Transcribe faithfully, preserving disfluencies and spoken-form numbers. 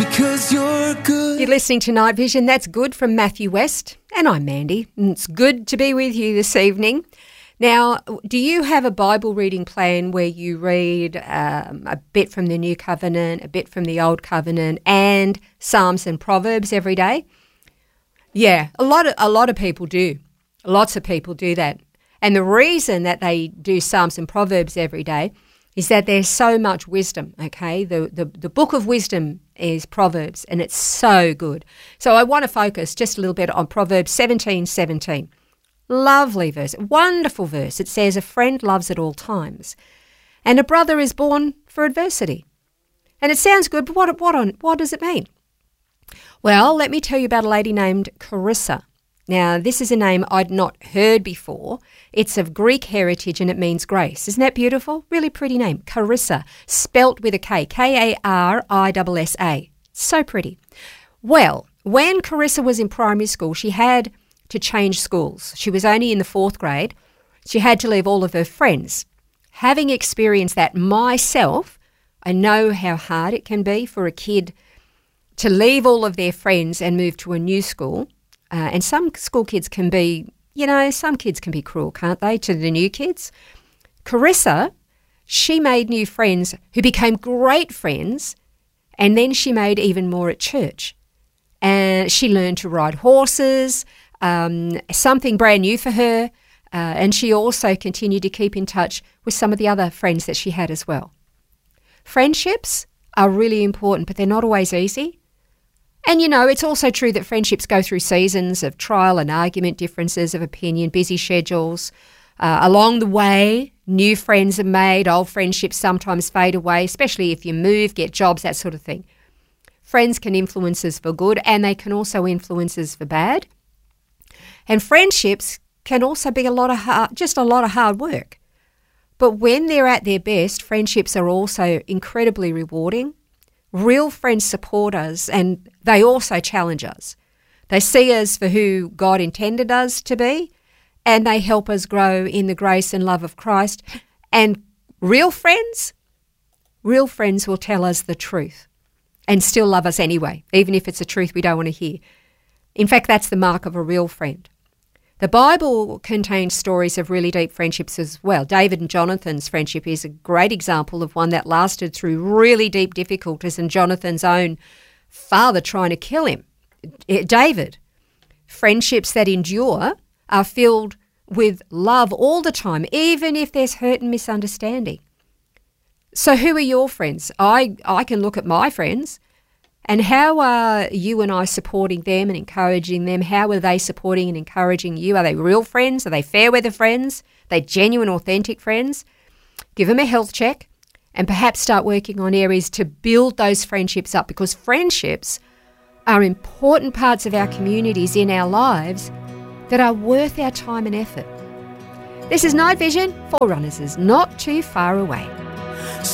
because you're good. You're listening to Night Vision. That's Good from Matthew West. And I'm Mandy. And it's good to be with you this evening. Now, do you have a Bible reading plan where you read um, a bit from the New Covenant, a bit from the Old Covenant, and Psalms and Proverbs every day? Yeah, a lot of a lot of people do. Lots of people do that. And the reason that they do Psalms and Proverbs every day is that there's so much wisdom, okay? The, the the book of wisdom is Proverbs, and it's so good. So I want to focus just a little bit on Proverbs seventeen seventeen. Lovely verse, wonderful verse. It says, a friend loves at all times, and a brother is born for adversity. And it sounds good, but what, what, on, what does it mean? Well, let me tell you about a lady named Carissa. Now, this is a name I'd not heard before. It's of Greek heritage and it means grace. Isn't that beautiful? Really pretty name. Carissa, spelt with a K, K A R I S S A. So pretty. Well, when Carissa was in primary school, she had to change schools. She was only in the fourth grade. She had to leave all of her friends. Having experienced that myself, I know how hard it can be for a kid to leave all of their friends and move to a new school. Uh, and some school kids can be, you know, some kids can be cruel, can't they, to the new kids? Carissa, she made new friends who became great friends, and then she made even more at church. And she learned to ride horses, um, something brand new for her, uh, and she also continued to keep in touch with some of the other friends that she had as well. Friendships are really important, but they're not always easy. And, you know, it's also true that friendships go through seasons of trial and argument, differences of opinion, busy schedules. Uh, along the way, new friends are made, old friendships sometimes fade away, especially if you move, get jobs, that sort of thing. Friends can influence us for good, and they can also influence us for bad. And friendships can also be a lot of hard, just a lot of hard work. But when they're at their best, friendships are also incredibly rewarding. Real friends support us, and they also challenge us. They see us for who God intended us to be, and they help us grow in the grace and love of Christ. And real friends, real friends will tell us the truth and still love us anyway, even if it's a truth we don't want to hear. In fact, that's the mark of a real friend. The Bible contains stories of really deep friendships as well. David and Jonathan's friendship is a great example of one that lasted through really deep difficulties and Jonathan's own father trying to kill him. David, friendships that endure are filled with love all the time, even if there's hurt and misunderstanding. So who are your friends? I, I can look at my friends. And how are you and I supporting them and encouraging them? How are they supporting and encouraging you? Are they real friends? Are they fair weather friends? Are they genuine, authentic friends? Give them a health check and perhaps start working on areas to build those friendships up, because friendships are important parts of our communities in our lives that are worth our time and effort. This is Night Vision. Forerunners is not too far away.